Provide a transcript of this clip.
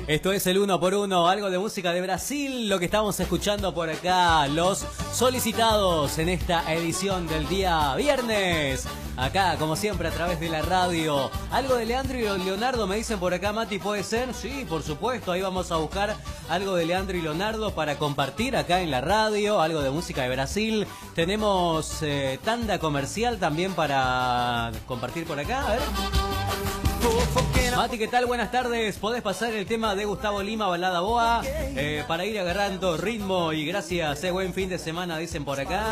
Esto es el 1x1, algo de música de Brasil, lo que estamos escuchando por acá, los solicitados en esta edición del día viernes. Acá, como siempre, a través de la radio. Algo de Leandro y Leonardo, me dicen por acá, Mati, ¿puede ser? Sí, por supuesto, ahí vamos a buscar algo de Leandro y Leonardo para compartir acá en la radio, algo de música de Brasil. Tenemos tanda comercial también para compartir por acá, a ver. Mati, ¿qué tal? Buenas tardes. Podés pasar el tema de Gustavo Lima, Balada Boa, para ir agarrando ritmo y gracias. Buen fin de semana, dicen por acá.